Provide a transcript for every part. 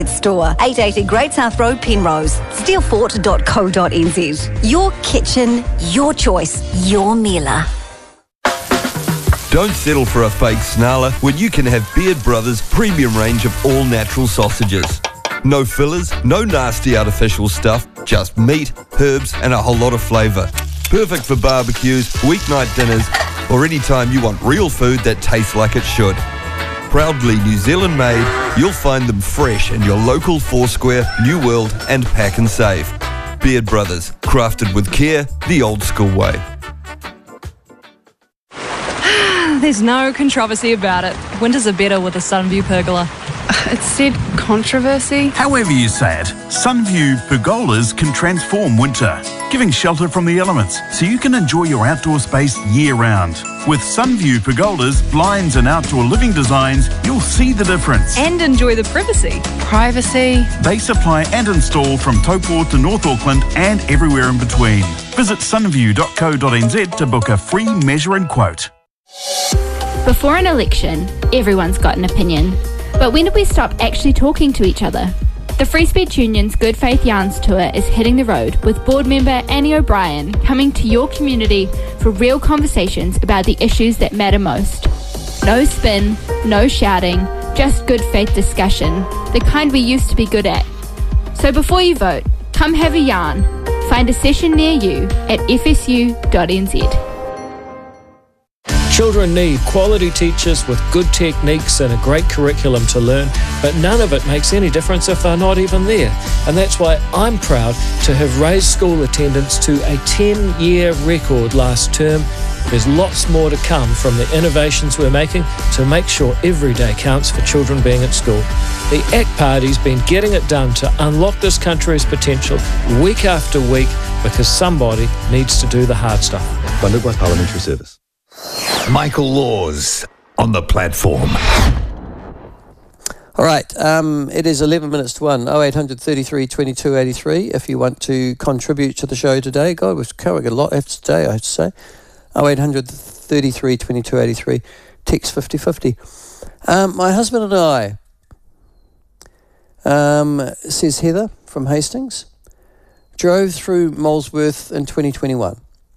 Store, 880 Great South Road, Penrose, steelfort.co.nz. Your kitchen, your choice, your Miele. Don't settle for a fake snarler when you can have Beard Brothers' premium range of all-natural sausages. No fillers, no nasty artificial stuff, just meat, herbs and a whole lot of flavour. Perfect for barbecues, weeknight dinners, or any time you want real food that tastes like it should. Proudly New Zealand made, you'll find them fresh in your local Foursquare, New World and Pack and Save. Beard Brothers, crafted with care, the old school way. There's no controversy about it. Winters are better with a Sunview pergola. It said controversy. However you say it, Sunview pergolas can transform winter, giving shelter from the elements so you can enjoy your outdoor space year-round. With Sunview pergolas, blinds and outdoor living designs, you'll see the difference. And enjoy the privacy. Privacy. They supply and install from Taupo to North Auckland and everywhere in between. Visit sunview.co.nz to book a free measure and quote. Before an election, everyone's got an opinion. But when did we stop actually talking to each other? The Free Speech Union's Good Faith Yarns Tour is hitting the road with board member Annie O'Brien coming to your community for real conversations about the issues that matter most. No spin, no shouting, just good faith discussion, the kind we used to be good at. So before you vote, come have a yarn. Find a session near you at fsu.nz. Children need quality teachers with good techniques and a great curriculum to learn, but none of it makes any difference if they're not even there. And that's why I'm proud to have raised school attendance to a 10-year record last term. There's lots more to come from the innovations we're making to make sure every day counts for children being at school. The ACT Party's been getting it done to unlock this country's potential week after week because somebody needs to do the hard stuff. Funded by Parliamentary Service. Michael Laws on the platform. All right, it is 11 minutes to 1, 0800 33 22 83 if you want to contribute to the show today. God, we're covering a lot today, I have to say. 0800 33 22 83, text 5050. My husband and I, says Heather from Hastings, drove through Molesworth in 2021.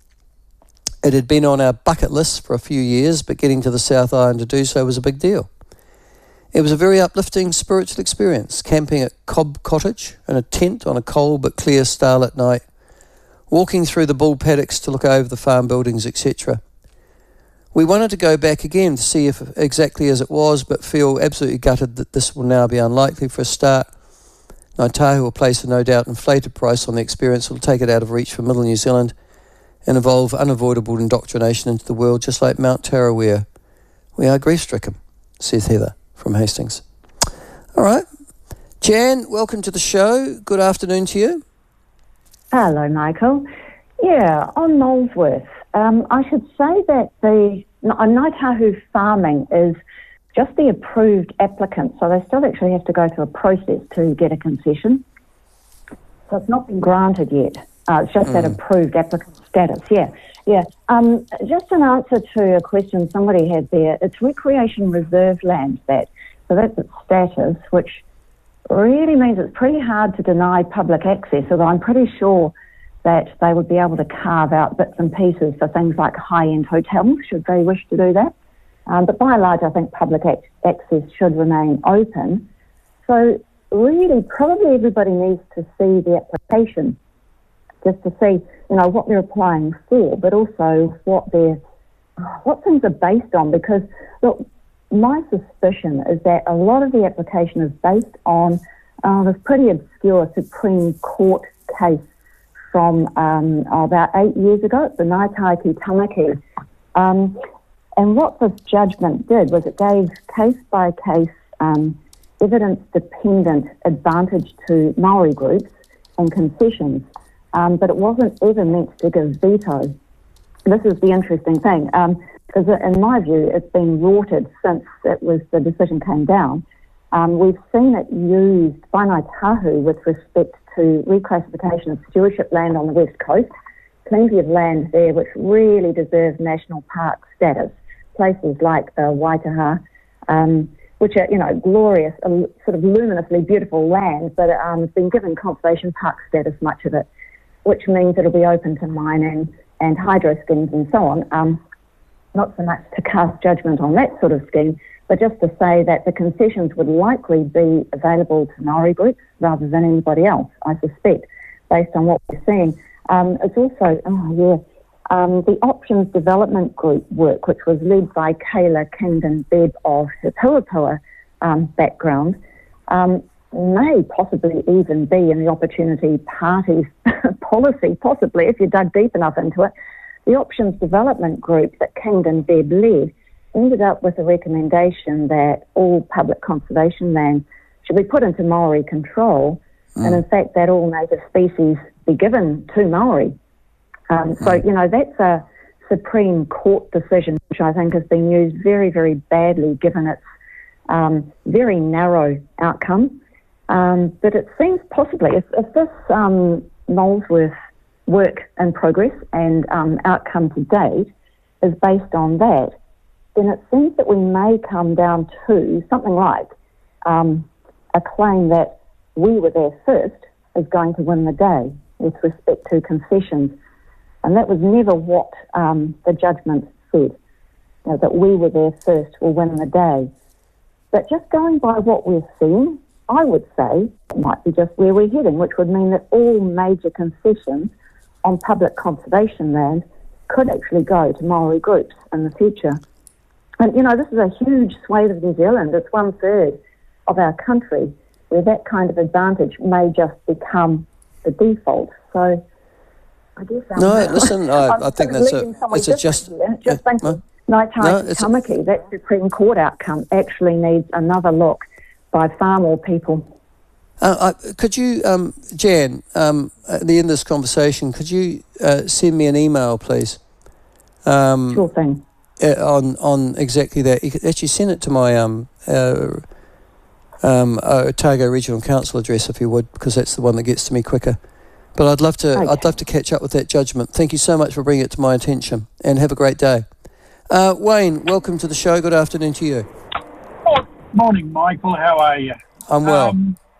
It had been on our bucket list for a few years, but getting to the South Island to do so was a big deal. It was a very uplifting spiritual experience, camping at Cobb Cottage in a tent on a cold but clear starlit night, walking through the bull paddocks to look over the farm buildings, etc. We wanted to go back again to see if exactly as it was, but feel absolutely gutted that this will now be unlikely for a start. Ngāi Tahu will place a no doubt inflated price on the experience. Will take it out of reach for Middle New Zealand and involve unavoidable indoctrination into the world, just like Mount Tarawera. We are grief-stricken, says Heather from Hastings. All right. Jan, welcome to the show. Good afternoon to you. Hello, Michael. Yeah, on Molesworth, I should say that the Ngāi Tahu farming is just the approved applicant, so they still actually have to go through a process to get a concession. So it's not been granted yet. It's just that approved applicant status, yeah. Just an answer to a question somebody had there. It's recreation reserve land, so that's its status, which really means it's pretty hard to deny public access, although I'm pretty sure that they would be able to carve out bits and pieces for things like high-end hotels, should they wish to do that. But by and large, I think public access should remain open. So really, probably everybody needs to see the application just to see, what they're applying for, but also what things are based on. Because, look, my suspicion is that a lot of the application is based on this pretty obscure Supreme Court case from about 8 years ago, the Ngāi Taiki Tamaki. And what this judgment did was it gave case-by-case evidence-dependent advantage to Maori groups and concessions. But it wasn't ever meant to give veto. This is the interesting thing, because in my view, it's been rorted since the decision came down. We've seen it used by Ngāi Tahu with respect to reclassification of stewardship land on the west coast. Plenty of land there which really deserves national park status. Places like the Waitaha, which are, glorious, sort of luminously beautiful land, but has been given conservation park status, much of it, which means it'll be open to mining and hydro schemes and so on. Not so much to cast judgment on that sort of scheme, but just to say that the concessions would likely be available to Maori groups rather than anybody else, I suspect, based on what we're seeing. It's also, the Options Development Group work, which was led by Kayla Kingdon-Bebb of her Puapua background, may possibly even be in the Opportunity Party's policy, possibly, if you dug deep enough into it. The Options Development Group that Kingdon-Bebb led ended up with a recommendation that all public conservation land should be put into Maori control, and in fact that all native species be given to Maori. So, that's a Supreme Court decision which I think has been used very, very badly given its very narrow outcome. But it seems possibly, if this Molesworth work in progress and outcome to date is based on that, then it seems that we may come down to something like a claim that we were there first is going to win the day with respect to concessions. And that was never what the judgment said, that we were there first will win the day. But just going by what we've seen, I would say it might be just where we're heading, which would mean that all major concessions on public conservation land could actually go to Maori groups in the future. And, this is a huge swathe of New Zealand. It's 1/3 of our country where that kind of advantage may just become the default. So I guess I think it's a just thinking Ngāi Tamaki, that Supreme Court outcome actually needs another look by far more people. Could you, Jan, at the end of this conversation, could you send me an email, please? Sure thing. On exactly that. You could actually send it to my Otago Regional Council address if you would, because that's the one that gets to me quicker. But I'd love to. Okay. I'd love to catch up with that judgment. Thank you so much for bringing it to my attention, and have a great day. Wayne, welcome to the show. Good afternoon to you. Oh, morning, Michael. How are you? I'm well.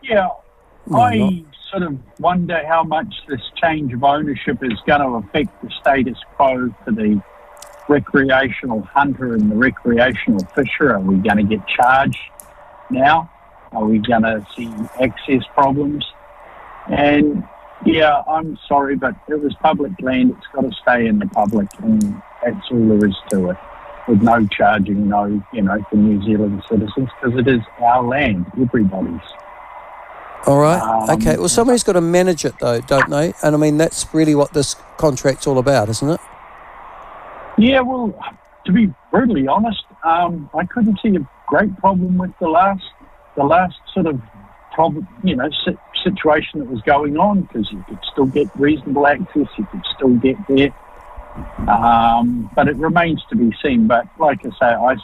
I sort of wonder how much this change of ownership is going to affect the status quo for the recreational hunter and the recreational fisher. Are we going to get charged now? Are we going to see access problems? And I'm sorry, but it was public land. It's got to stay in the public, and that's all there is to it. With no charging, for New Zealand citizens, because it is our land, everybody's. All right. Okay. Well, somebody's got to manage it, though, don't they? And I mean, that's really what this contract's all about, isn't it? Yeah. Well, to be brutally honest, I couldn't see a great problem with the last sort of problem, situation that was going on, because you could still get reasonable access, you could still get there. But it remains to be seen. But like I say, I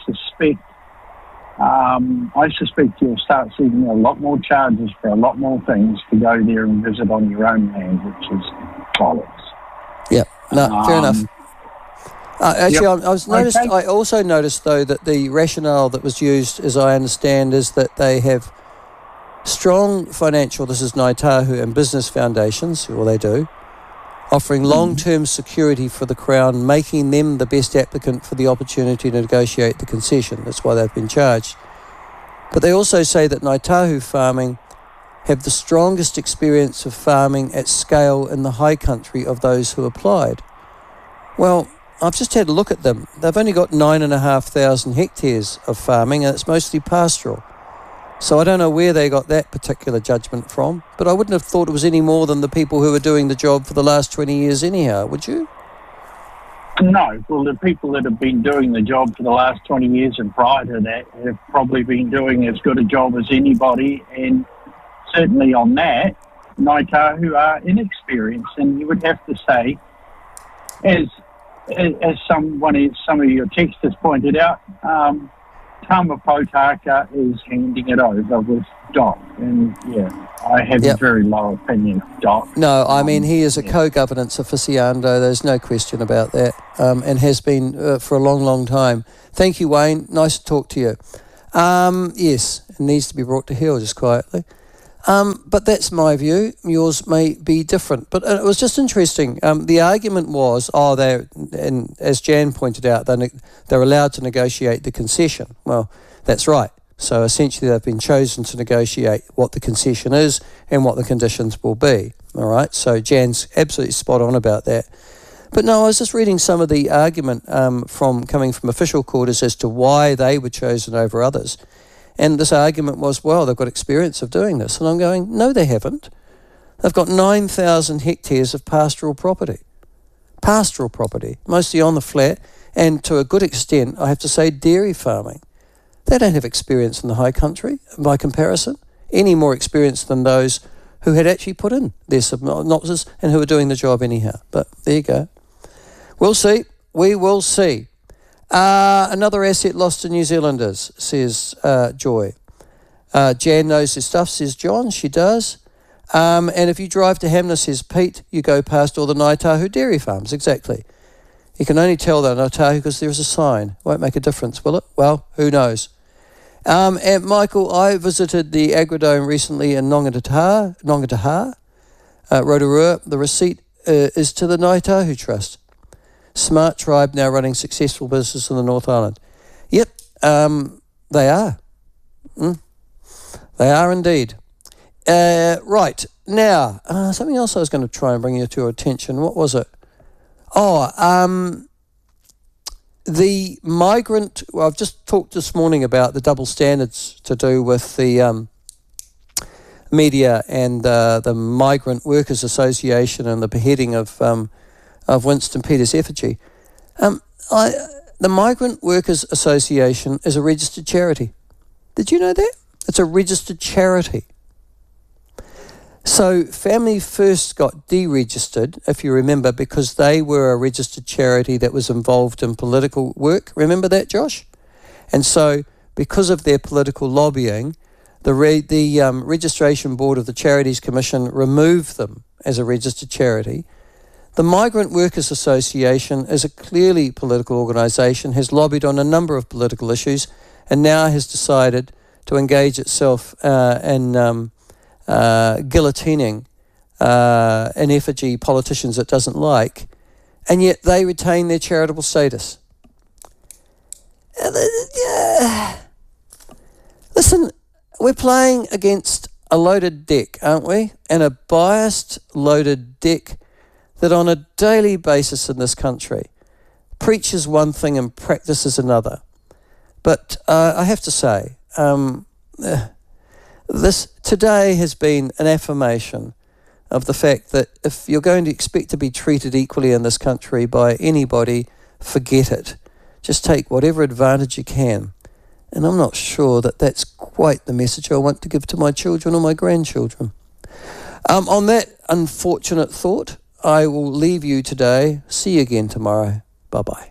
suspect you'll start seeing a lot more charges for a lot more things to go there and visit on your own land, which is bollocks. Yeah, no, fair enough. I also noticed, though, that the rationale that was used, as I understand, is that they have strong financial, this is Ngāi Tahu, and business foundations, well, they do, offering long-term security for the Crown, making them the best applicant for the opportunity to negotiate the concession. That's why they've been charged. But they also say that Ngāi Tahu farming have the strongest experience of farming at scale in the high country of those who applied. Well, I've just had a look at them. They've only got 9,500 hectares of farming, and it's mostly pastoral. So I don't know where they got that particular judgment from, but I wouldn't have thought it was any more than the people who were doing the job for the last 20 years anyhow, would you? No. Well, the people that have been doing the job for the last 20 years and prior to that have probably been doing as good a job as anybody, and certainly on that, Ngāi Tahu are inexperienced. And you would have to say, as some of your texters pointed out, Tama Potaka is handing it over with Doc, and I have a very low opinion of Doc. No, I mean, he is a co-governance aficionado, there's no question about that, and has been for a long, long time. Thank you, Wayne. Nice to talk to you. Yes, it needs to be brought to heel just quietly. But that's my view. Yours may be different. But it was just interesting. The argument was, and as Jan pointed out, they're allowed to negotiate the concession. Well, that's right. So essentially they've been chosen to negotiate what the concession is and what the conditions will be. All right, so Jan's absolutely spot on about that. But no, I was just reading some of the argument coming from official quarters as to why they were chosen over others. And this argument was, well, they've got experience of doing this. And I'm going, no, they haven't. They've got 9,000 hectares of pastoral property. Pastoral property, mostly on the flat, and to a good extent, I have to say, dairy farming. They don't have experience in the high country, by comparison, any more experience than those who had actually put in their synopsis and who were doing the job anyhow. But there you go. We'll see. We will see. Another asset lost to New Zealanders, says Joy. Jan knows her stuff, says John. She does. And if you drive to Hamner, says Pete, you go past all the Ngāi Tahu dairy farms. Exactly. You can only tell they're Ngāi Tahu because there is a sign. Won't make a difference, will it? Well, who knows? And Michael, I visited the Agrodome recently in Nongataha, Rotorua. The receipt is to the Ngāi Tahu Trust. Smart tribe now running successful business in the North Island. Yep, they are. They are indeed. Right, now, something else I was going to try and bring you to your attention. What was it? The migrant, well, I've just talked this morning about the double standards to do with the media and the Migrant Workers Association and the beheading of Winston Peters' effigy. The Migrant Workers Association is a registered charity. Did you know that? It's a registered charity. So Family First got deregistered, if you remember, because they were a registered charity that was involved in political work. Remember that, Josh? And so because of their political lobbying, the Registration Board of the Charities Commission removed them as a registered charity. The Migrant Workers Association is a clearly political organisation, has lobbied on a number of political issues, and now has decided to engage itself in guillotining in effigy politicians it doesn't like, and yet they retain their charitable status. Listen, we're playing against a loaded deck, aren't we? And a biased loaded deck that on a daily basis in this country preaches one thing and practices another. But I have to say, this today has been an affirmation of the fact that if you're going to expect to be treated equally in this country by anybody, forget it. Just take whatever advantage you can. And I'm not sure that that's quite the message I want to give to my children or my grandchildren. On that unfortunate thought, I will leave you today. See you again tomorrow. Bye-bye.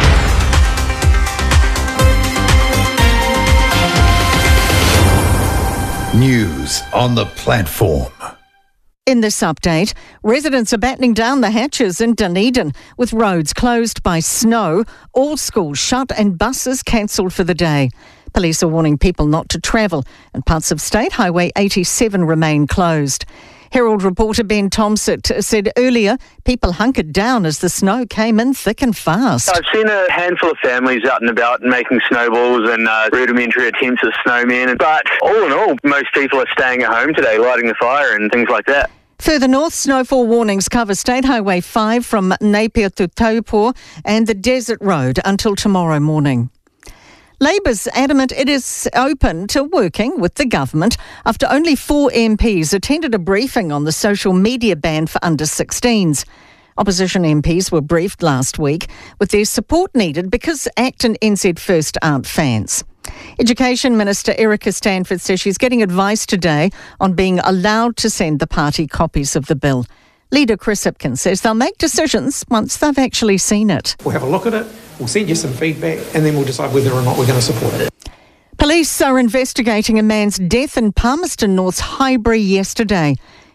News on the platform. In this update, residents are battening down the hatches in Dunedin with roads closed by snow, all schools shut and buses cancelled for the day. Police are warning people not to travel and parts of State Highway 87 remain closed. Herald reporter Ben Tomsit said earlier people hunkered down as the snow came in thick and fast. I've seen a handful of families out and about making snowballs and rudimentary attempts at snowmen, but all in all, most people are staying at home today, lighting the fire and things like that. Further north, snowfall warnings cover State Highway 5 from Napier to Taupo and the Desert Road until tomorrow morning. Labour's adamant it is open to working with the government after only 4 MPs attended a briefing on the social media ban for under-16s. Opposition MPs were briefed last week with their support needed because ACT and NZ First aren't fans. Education Minister Erica Stanford says she's getting advice today on being allowed to send the party copies of the bill. Leader Chris Hipkins says they'll make decisions once they've actually seen it. We'll have a look at it, we'll send you some feedback, and then we'll decide whether or not we're going to support it. Police are investigating a man's death in Palmerston North's Highbury yesterday.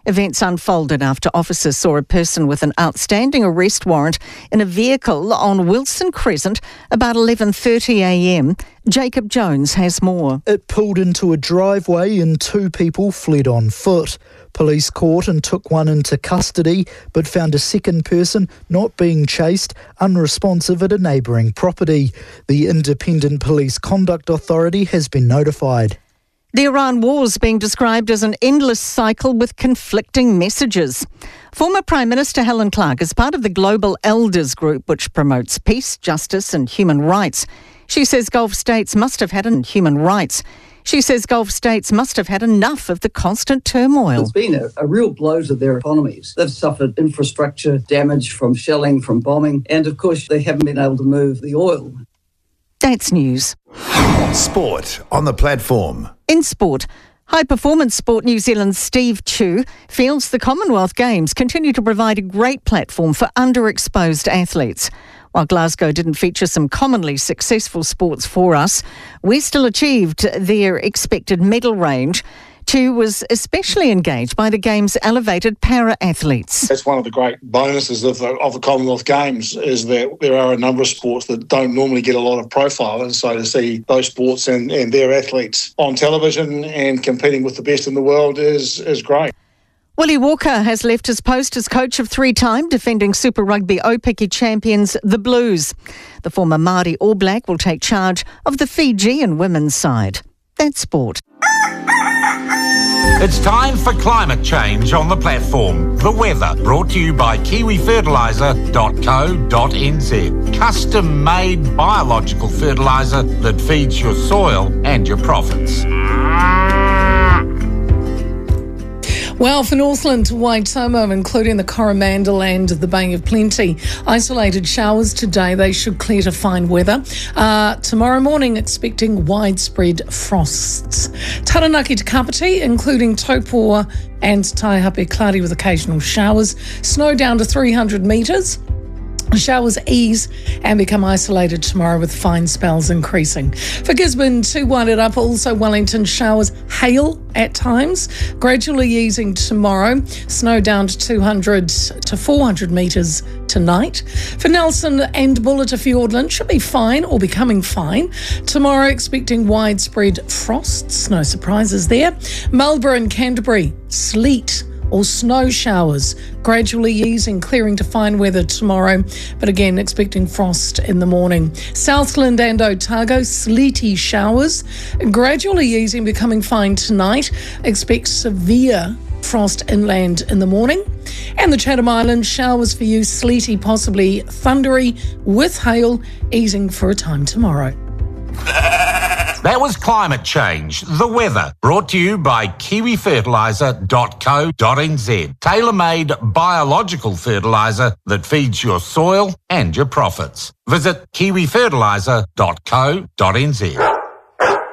Events unfolded after officers saw a person with an outstanding arrest warrant in a vehicle on Wilson Crescent about 11:30am. Jacob Jones has more. It pulled into a driveway and 2 people fled on foot. Police caught and took one into custody, but found a second person not being chased, unresponsive at a neighbouring property. The Independent Police Conduct Authority has been notified. The Iran war is being described as an endless cycle with conflicting messages. Former Prime Minister Helen Clark is part of the Global Elders Group, which promotes peace, justice and human rights. She says Gulf states must have had enough of the constant turmoil. It's been a real blow to their economies. They've suffered infrastructure damage from shelling, from bombing, and of course they haven't been able to move the oil. That's news. Sport on the platform. In sport, High Performance Sport New Zealand's Steve Chu feels the Commonwealth Games continue to provide a great platform for underexposed athletes. While Glasgow didn't feature some commonly successful sports for us, we still achieved their expected medal range. Chu was especially engaged by the Games' elevated para-athletes. That's one of the great bonuses of the Commonwealth Games, is that there are a number of sports that don't normally get a lot of profile, and so to see those sports and their athletes on television and competing with the best in the world is great. Willie Walker has left his post as coach of 3-time defending Super Rugby Aupiki champions, the Blues. The former Māori All Black will take charge of the Fijian women's side. That's sport. It's time for climate change on the platform. The weather, brought to you by kiwifertiliser.co.nz. Custom-made biological fertiliser that feeds your soil and your profits. Well, for Northland to Waitomo, including the Coromandel and the Bay of Plenty, isolated showers today. They should clear to fine weather. Tomorrow morning, expecting widespread frosts. Taranaki to Kapiti, including Taupo and Taihape, cloudy with occasional showers. Snow down to 300 metres. Showers ease and become isolated tomorrow with fine spells increasing. For Gisborne to Wairarapa, also Wellington, showers, hail at times, gradually easing tomorrow. Snow down to 200 to 400 metres tonight. For Nelson and Bulla to Fiordland, should be fine or becoming fine. Tomorrow expecting widespread frosts, no surprises there. Marlborough and Canterbury, sleet or snow showers, gradually easing, clearing to fine weather tomorrow, but again expecting frost in the morning. Southland and Otago, sleety showers, gradually easing, becoming fine tonight. Expect severe frost inland in the morning. And the Chatham Islands, showers for you, sleety, possibly thundery, with hail, easing for a time tomorrow. That was climate change, the weather, brought to you by kiwifertiliser.co.nz. Tailor-made biological fertiliser that feeds your soil and your profits. Visit kiwifertiliser.co.nz.